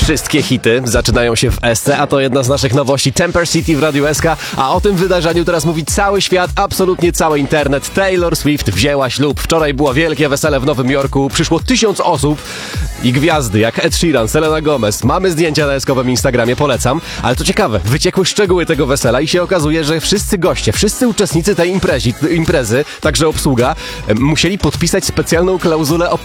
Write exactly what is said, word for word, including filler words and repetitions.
Wszystkie hity zaczynają się w S C, a to jedna z naszych nowości Temper City w Radiu S K, a o tym wydarzeniu teraz mówi cały świat, absolutnie cały internet. Taylor Swift wzięła ślub. Wczoraj było wielkie wesele w Nowym Jorku, przyszło tysiąc osób i gwiazdy jak Ed Sheeran, Selena Gomez. Mamy zdjęcia na eskowym Instagramie, polecam. Ale to ciekawe, wyciekły szczegóły tego wesela i się okazuje, że wszyscy goście, wszyscy uczestnicy tej imprezy, imprezy także obsługa, musieli podpisać specjalną klauzulę o